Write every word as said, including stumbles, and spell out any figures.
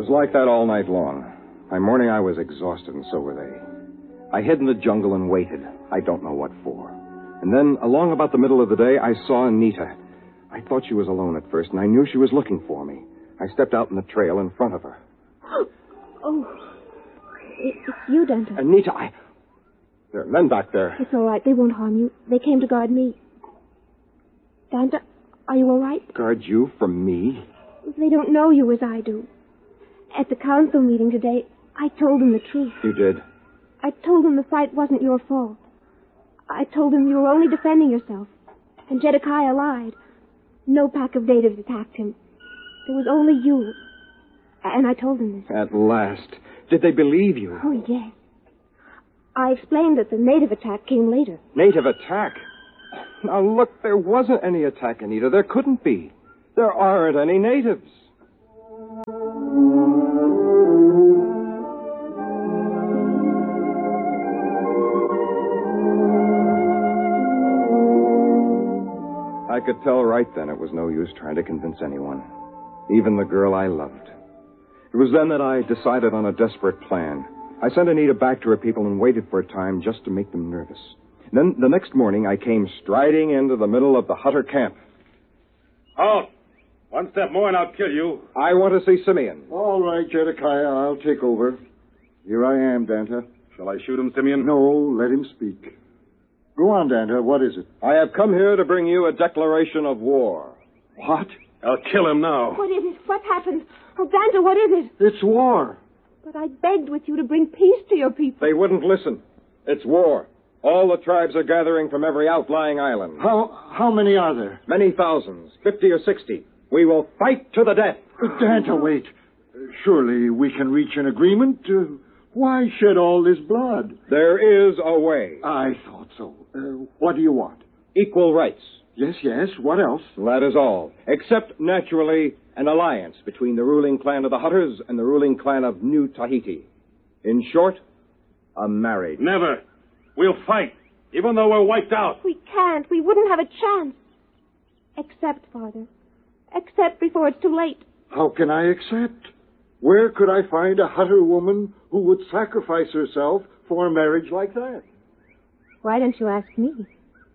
was like that all night long. By morning, I was exhausted, and so were they. I hid in the jungle and waited. I don't know what for. And then, along about the middle of the day, I saw Anita. I thought she was alone at first, and I knew she was looking for me. I stepped out in the trail in front of her. Oh, it's you, Danta. Anita, I... There are men back there. It's all right. They won't harm you. They came to guard me. Danta, are you all right? Guard you from me? They don't know you as I do. At the council meeting today, I told them the truth. You did? I told them the fight wasn't your fault. I told them you were only defending yourself. And Jedediah lied. No pack of natives attacked him. There was only you. And I told them this. At last. Did they believe you? Oh, yes. I explained that the native attack came later. Native attack? Now, look, there wasn't any attack, Anita. There couldn't be. There aren't any natives. I could tell right then it was no use trying to convince anyone, even the girl I loved. It was then that I decided on a desperate plan. I sent Anita back to her people and waited for a time just to make them nervous. Then, the next morning, I came striding into the middle of the Hutter camp. Halt! One step more and I'll kill you. I want to see Simeon. All right, Jedediah, I'll take over. Here I am, Danta. Shall I shoot him, Simeon? No, let him speak. Go on, Danta. What is it? I have come here to bring you a declaration of war. What? I'll kill him now. What is it? What happened? Oh, Danta, what is it? It's war. But I begged with you to bring peace to your people. They wouldn't listen. It's war. All the tribes are gathering from every outlying island. How how many are there? Many thousands, fifty or sixty. We will fight to the death. Uh, Danta, wait. Uh, surely we can reach an agreement. Uh, why shed all this blood? There is a way. I thought so. Uh, what do you want? Equal rights. Yes, yes. What else? That is all. Except, naturally, an alliance between the ruling clan of the Hutters and the ruling clan of New Tahiti. In short, a marriage. Never. We'll fight, even though we're wiped out. We can't. We wouldn't have a chance. Accept, Father. Accept before it's too late. How can I accept? Where could I find a Hutter woman who would sacrifice herself for a marriage like that? Why don't you ask me?